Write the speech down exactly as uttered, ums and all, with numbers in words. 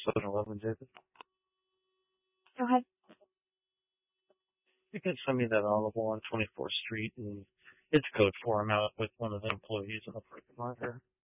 seven eleven, David. Go ahead. You can send me that Audible on twenty-fourth Street, and it's code for. I'm out with one of the employees in the parking lot here.